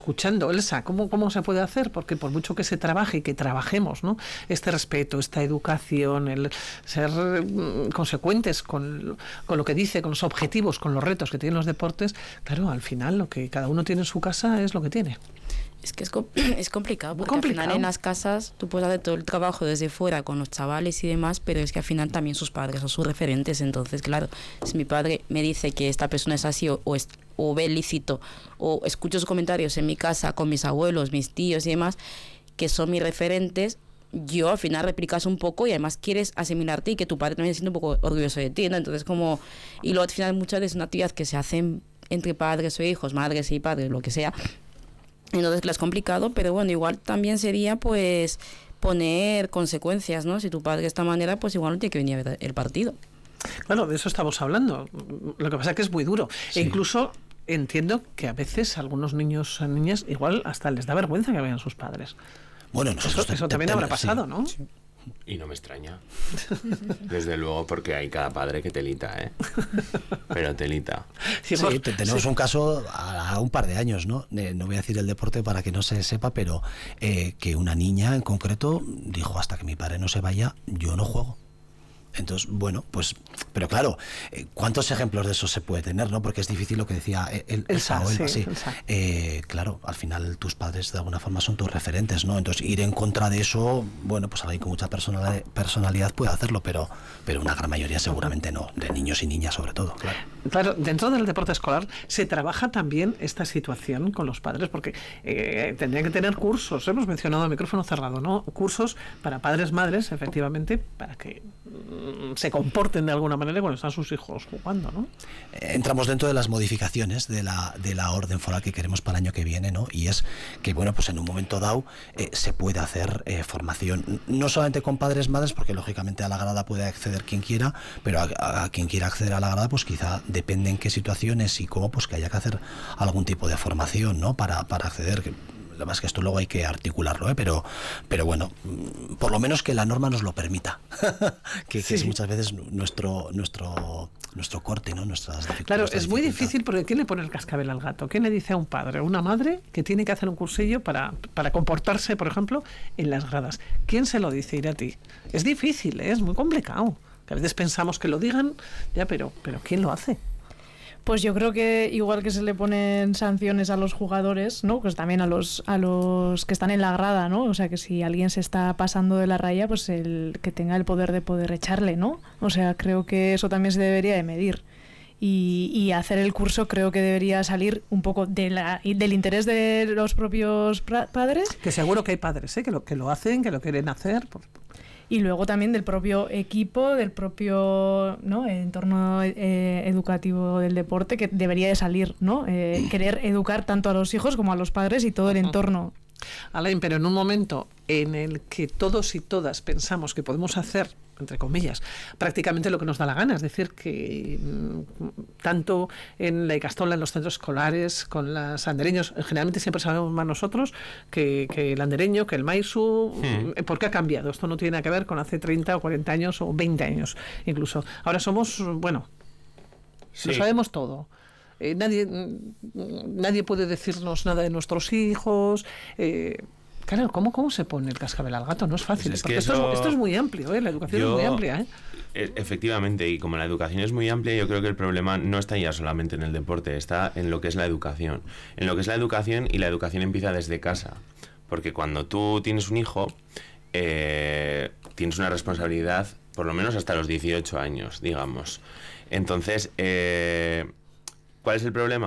Escuchando, Elsa, ¿cómo se puede hacer? Porque por mucho que se trabaje y que trabajemos, ¿no? Este respeto, esta educación, el ser consecuentes con lo que dice, con los objetivos, con los retos que tienen los deportes, claro, al final lo que cada uno tiene en su casa es lo que tiene. Es que es complicado, porque al final en las casas tú puedes hacer todo el trabajo desde fuera con los chavales y demás, pero es que al final también sus padres son sus referentes. Entonces, claro, si mi padre me dice que esta persona es así o ve lícito, o escucho sus comentarios en mi casa con mis abuelos, mis tíos y demás, que son mis referentes, yo al final replicas un poco y además quieres asimilarte y que tu padre también se siente un poco orgulloso de ti, ¿no? Entonces y luego al final muchas veces es una actividad que se hace entre padres o hijos, madres y padres, lo que sea. Entonces, claro, es complicado, pero bueno, igual también sería pues poner consecuencias, ¿no? Si tu padre de esta manera, pues igual no tiene que venir a ver el partido. Claro, de eso estamos hablando. Lo que pasa es que es muy duro. Sí. E incluso entiendo que a veces a algunos niños o niñas igual hasta les da vergüenza que vean sus padres. Bueno, eso también habrá pasado, sí, ¿no? Sí. Y no me extraña. Desde luego, porque hay cada padre que telita, ¿eh? Pero telita. Sí, tenemos un caso a un par de años, ¿no? No voy a decir el deporte para que no se sepa, pero que una niña en concreto dijo: hasta que mi padre no se vaya, yo no juego. Entonces, bueno, pues, pero claro, ¿cuántos ejemplos de eso se puede tener, no? Porque es difícil lo que decía Elsa. Claro, al final tus padres de alguna forma son tus referentes, ¿no? Entonces, ir en contra de eso, bueno, pues alguien con mucha personalidad puede hacerlo, pero una gran mayoría seguramente no, de niños y niñas sobre todo, claro. Claro, dentro del deporte escolar se trabaja también esta situación con los padres, porque tendrían que tener cursos, hemos mencionado el micrófono cerrado, ¿no? Cursos para padres, madres, efectivamente, para que se comporten de alguna manera cuando están sus hijos jugando, ¿no? Entramos dentro de las modificaciones de la orden foral que queremos para el año que viene, ¿no? Y es que, bueno, pues en un momento dado se puede hacer formación, no solamente con padres, madres, porque lógicamente a la grada puede acceder quien quiera, pero a quien quiera acceder a la grada, pues quizá depende en qué situaciones y cómo, pues que haya que hacer algún tipo de formación, ¿no? Para acceder. Además que esto luego hay que articularlo, pero bueno, por lo menos que la norma nos lo permita, que es muchas veces nuestro corte, ¿no? Nuestras dificultades. Claro, es muy difícil porque ¿quién le pone el cascabel al gato? ¿Quién le dice a un padre o una madre que tiene que hacer un cursillo para comportarse, por ejemplo, en las gradas? ¿Quién se lo dice, Irati? Es difícil, es muy complicado. Que a veces pensamos que lo digan, ya, pero ¿quién lo hace? Pues yo creo que igual que se le ponen sanciones a los jugadores, ¿no? Pues también a los que están en la grada, ¿no? O sea, que si alguien se está pasando de la raya, pues el que tenga el poder de poder echarle, ¿no? O sea, creo que eso también se debería de medir. Y hacer el curso creo que debería salir un poco del interés de los propios padres. Que seguro que hay padres, ¿eh? que lo hacen, que lo quieren hacer. Y luego también del propio equipo, del propio, ¿no? entorno educativo del deporte, que debería de salir, ¿no? Querer educar tanto a los hijos como a los padres y todo el entorno. Alain, pero en un momento en el que todos y todas pensamos que podemos hacer, entre comillas, prácticamente lo que nos da la gana, es decir, que tanto en la Icastola, en los centros escolares, con los andereños, generalmente siempre sabemos más nosotros que el andereño, que el maisu, porque ha cambiado. Esto no tiene nada que ver con hace 30 o 40 años o 20 años incluso. Ahora somos, bueno, lo sabemos todo. Nadie puede decirnos nada de nuestros hijos. Claro, ¿cómo se pone el cascabel al gato? No es fácil, pues porque esto es muy amplio, la educación es muy amplia. Efectivamente, y como la educación es muy amplia, yo creo que el problema no está ya solamente en el deporte, está en lo que es la educación. En lo que es la educación, y la educación empieza desde casa. Porque cuando tú tienes un hijo, tienes una responsabilidad, por lo menos hasta los 18 años, digamos. Entonces, ¿cuál es el problema?